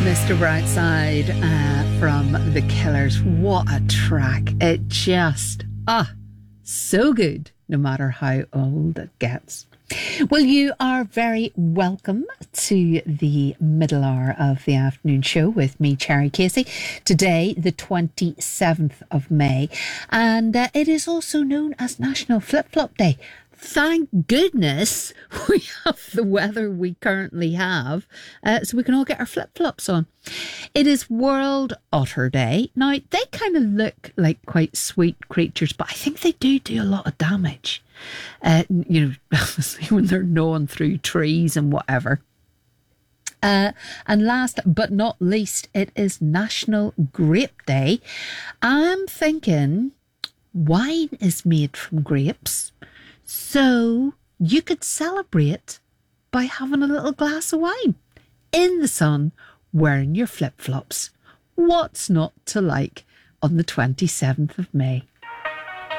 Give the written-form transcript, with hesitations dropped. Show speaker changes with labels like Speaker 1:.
Speaker 1: Mr. Brightside from The Killers. What a track. It just, so good, no matter how old it gets. Well, you are very welcome to the middle hour of the afternoon show with me, Cherry Casey. Today, the 27th of May, and it is also known as National Flip Flop Day. Thank goodness we have the weather we currently have, so we can all get our flip-flops on. It is World Otter Day. Now, they kind of look like quite sweet creatures, but I think they do a lot of damage. Obviously when they're gnawing through trees and whatever. And last but not least, it is National Grape Day. I'm thinking wine is made from grapes. So you could celebrate by having a little glass of wine in the sun, wearing your flip-flops. What's not to like on the 27th of May?